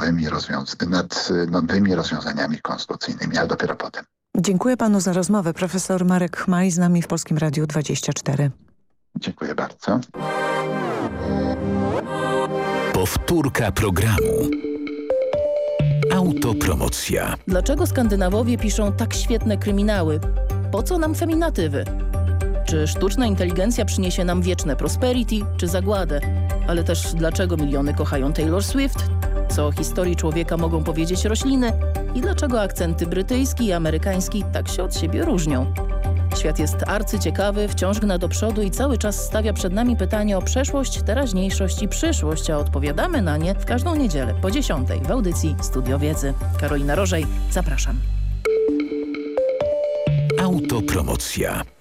nowymi rozwiązaniami konstytucyjnymi, ale dopiero potem. Dziękuję panu za rozmowę. Profesor Marek Chmaj z nami w Polskim Radiu 24. Dziękuję bardzo. Powtórka programu. Autopromocja. Dlaczego Skandynawowie piszą tak świetne kryminały? Po co nam feminatywy? Czy sztuczna inteligencja przyniesie nam wieczne prosperity, czy zagładę? Ale też dlaczego miliony kochają Taylor Swift? Co o historii człowieka mogą powiedzieć rośliny? I dlaczego akcenty brytyjski i amerykański tak się od siebie różnią? Świat jest arcyciekawy, wciąż gna do przodu i cały czas stawia przed nami pytanie o przeszłość, teraźniejszość i przyszłość, a odpowiadamy na nie w każdą niedzielę po 10:00 w audycji Studio Wiedzy. Karolina Rożej, zapraszam. Autopromocja.